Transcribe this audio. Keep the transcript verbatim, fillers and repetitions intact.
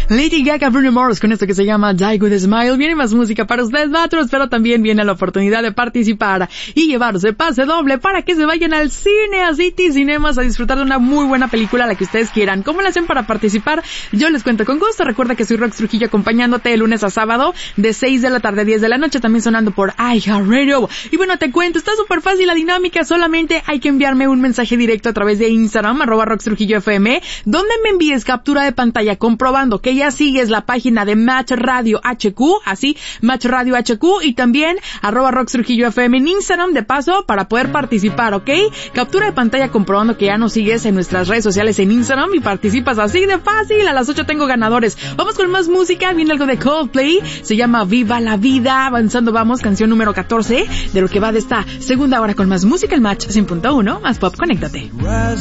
Lady Gaga, Bruno Mars con esto que se llama Die With a Smile. Viene más música para ustedes, vatros, pero también viene la oportunidad de participar y llevarse pase doble para que se vayan al cine, a City Cinemas, a disfrutar de una muy buena película, la que ustedes quieran. ¿Cómo le hacen para participar? Yo les cuento con gusto. Recuerda que soy Rox Trujillo acompañándote de lunes a sábado de seis de la tarde a diez de la noche, también sonando por iHeartRadio. Y bueno, te cuento, está súper fácil la dinámica, solamente hay que enviarme un mensaje directo a través de Instagram, arroba Rox Trujillo F M, donde me envíes captura de pantalla comprobando que ya sigues la página de Match Radio H Q, así, Match Radio H Q, y también arroba Rox Trujillo F M en Instagram, de paso, para poder participar, ¿ok? Captura de pantalla comprobando que ya nos sigues en nuestras redes sociales en Instagram y participas así de fácil. A las ocho tengo ganadores. Vamos con más música, viene algo de Coldplay, se llama Viva la Vida. Avanzando vamos, canción número catorce de lo que va de esta segunda hora con más música, el Match cien punto uno, más pop, conéctate.